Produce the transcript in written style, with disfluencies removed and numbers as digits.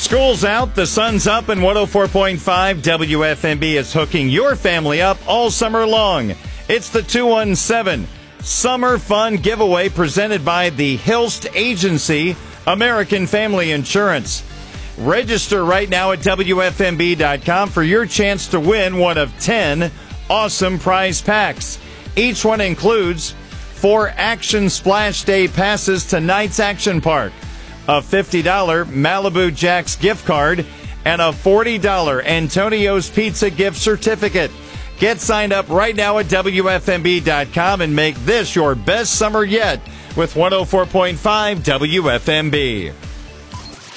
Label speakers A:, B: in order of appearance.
A: School's out, the sun's up, and 104.5 WFMB is hooking your family up all summer long. It's the 217 Summer Fun Giveaway presented by the Hilst Agency, American Family Insurance. Register right now at WFMB.com for your chance to win one of 10 awesome prize packs. Each one includes 4 Action Splash Day passes to Knights Action Park, a $50 Malibu Jack's gift card, and a $40 Antonio's Pizza gift certificate. Get signed up right now at WFMB.com and make this your best summer yet with 104.5 WFMB.